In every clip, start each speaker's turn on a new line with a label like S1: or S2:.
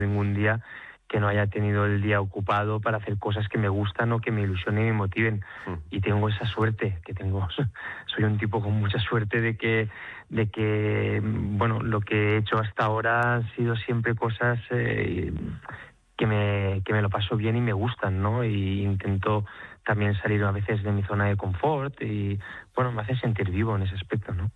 S1: ningún día que no haya tenido el día ocupado para hacer cosas que me gustan o que me ilusionen y me motiven. Y tengo esa suerte, soy un tipo con mucha suerte de que bueno, lo que he hecho hasta ahora han sido siempre cosas que me lo paso bien y me gustan, ¿no? Y intento también salir a veces de mi zona de confort y, bueno, me hace sentir vivo en ese aspecto, ¿no?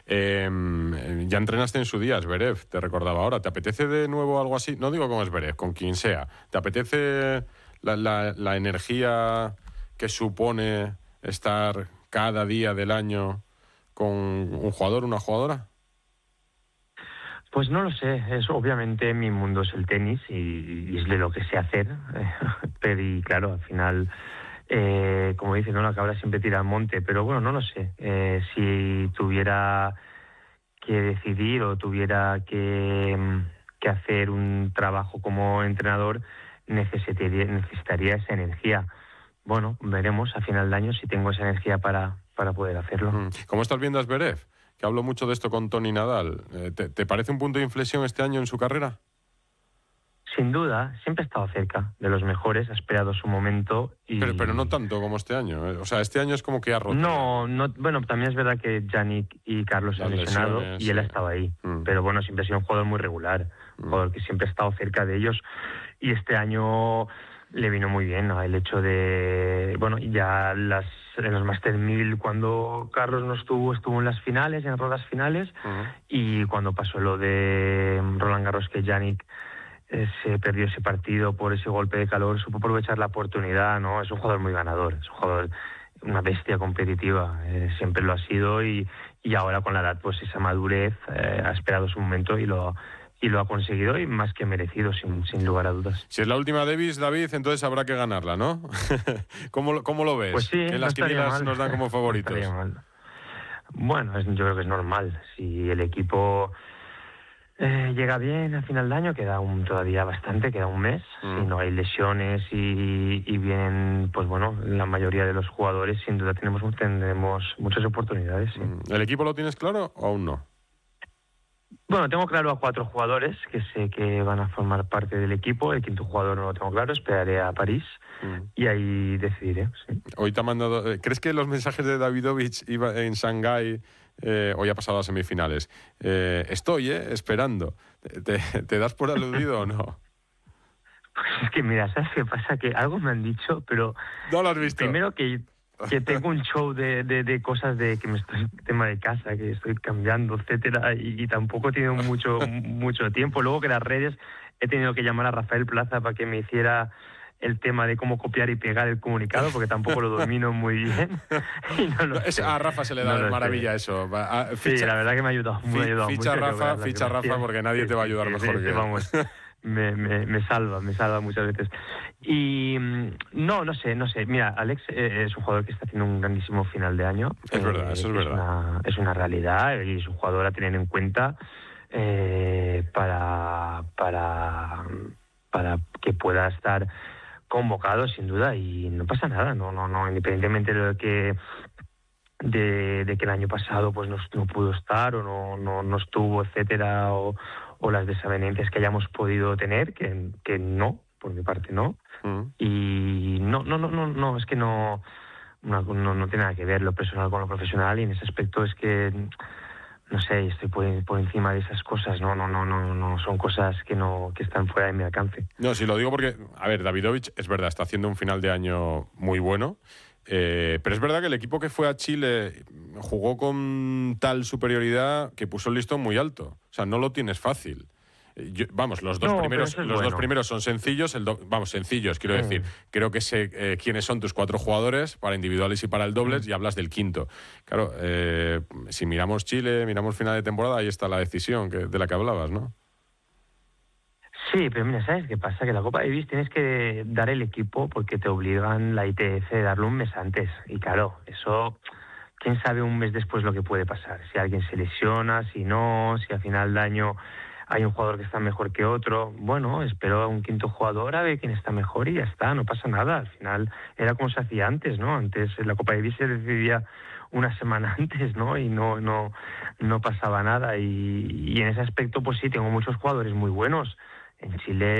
S2: Ya entrenaste en su día, Zverev, te recordaba ahora. ¿Te apetece de nuevo algo así? No digo con Zverev, con quien sea. ¿Te apetece la energía que supone estar cada día del año con un jugador, una jugadora?
S1: Pues no lo sé, obviamente mi mundo es el tenis y es de lo que sé hacer, pero y claro, al final, como dicen, ¿no? La cabra siempre tira al monte, pero bueno, no lo sé. Si tuviera que decidir o tuviera que hacer un trabajo como entrenador, necesitaría esa energía. Bueno, veremos a final de año si tengo esa energía para poder hacerlo.
S2: ¿Cómo estás viendo a Zverev? Que hablo mucho de esto con Toni Nadal. ¿Te parece un punto de inflexión este año en su carrera?
S1: Sin duda, siempre ha estado cerca de los mejores, ha esperado su momento y...
S2: Pero no tanto como este año. O sea, este año es como que ha roto.
S1: No, bueno, también es verdad que Yannick y Carlos se han lesionado y él ha estado ahí. Pero bueno, siempre ha sido un jugador muy regular, un jugador que siempre ha estado cerca de ellos. Y este año le vino muy bien, ¿no? El hecho de... Bueno, ya en los Master 1000, cuando Carlos no estuvo en las finales, en rondas finales. Y cuando pasó lo de Roland Garros, que Yannick se perdió ese partido por ese golpe de calor, supo aprovechar la oportunidad, ¿no? Es un jugador muy ganador, es un jugador, una bestia competitiva, siempre lo ha sido y ahora con la edad, pues esa madurez, ha esperado su momento y lo ha conseguido y más que merecido, sin lugar a dudas.
S2: Si es la última Davis, David, entonces habrá que ganarla, ¿no? ¿Cómo lo ves?
S1: Pues sí,
S2: que en las quinielas nos dan como favoritos.
S1: No mal. Bueno, yo creo que es normal. Si el equipo llega bien a final de año, queda todavía bastante, queda un mes, si no hay lesiones y vienen, pues bueno, la mayoría de los jugadores, sin duda tendremos muchas oportunidades. Sí.
S2: ¿El equipo lo tienes claro o aún no?
S1: Bueno, tengo claro a 4 jugadores que sé que van a formar parte del equipo. El quinto jugador no lo tengo claro, esperaré a París y ahí decidiré. Sí.
S2: Hoy te ha mandado... ¿Crees que los mensajes de Davidovich en Shanghái hoy ha pasado a semifinales? Estoy esperando. ¿Te das por aludido o no?
S1: Pues es que mira, ¿sabes qué pasa? Que algo me han dicho, pero...
S2: No lo has visto.
S1: Primero que tengo un show de cosas de que tema de casa, que estoy cambiando, etcétera, y tampoco he tenido mucho tiempo. Luego que las redes he tenido que llamar a Rafael Plaza para que me hiciera el tema de cómo copiar y pegar el comunicado, porque tampoco lo domino muy bien.
S2: A Rafa se le da de maravilla eso.
S1: Sí, la verdad que me ha ayudado mucho.
S2: Ficha a Rafa porque nadie te va a ayudar mejor que él.
S1: Vamos. Me salva muchas veces. Y no sé. Mira, Alex es un jugador que está haciendo un grandísimo final de año.
S2: Es verdad, eso es verdad.
S1: Es una realidad y es un jugador a tener en cuenta para que pueda estar convocado, sin duda, y no pasa nada. No, independientemente de que el año pasado pues no pudo estar o no estuvo, etcétera, o las desavenencias que hayamos podido tener, que no, por mi parte no. Y no, es que no tiene nada que ver lo personal con lo profesional, y en ese aspecto es que, no sé, estoy por encima de esas cosas, no son cosas que están fuera de mi alcance.
S2: No, sí lo digo porque, a ver, Davidovich, es verdad, está haciendo un final de año muy bueno, pero es verdad que el equipo que fue a Chile jugó con tal superioridad que puso el listón muy alto. O sea, no lo tienes fácil. Los dos primeros son sencillos, sencillos, quiero decir. Creo que sé quiénes son tus 4 jugadores para individuales y para el dobles, y hablas del quinto. Claro, si miramos Chile, miramos final de temporada, ahí está la decisión de la que hablabas, ¿no?
S1: Sí, pero mira, ¿sabes qué pasa? Que la Copa Davis tienes que dar el equipo porque te obligan la ITF a darlo un mes antes. Y claro, eso, quién sabe un mes después lo que puede pasar. Si alguien se lesiona, si no, si al final del año hay un jugador que está mejor que otro. Bueno, espero a un quinto jugador a ver quién está mejor y ya está, no pasa nada. Al final era como se hacía antes, ¿no? Antes la Copa Davis se decidía una semana antes, ¿no? Y no pasaba nada. Y en ese aspecto, pues sí, tengo muchos jugadores muy buenos. En Chile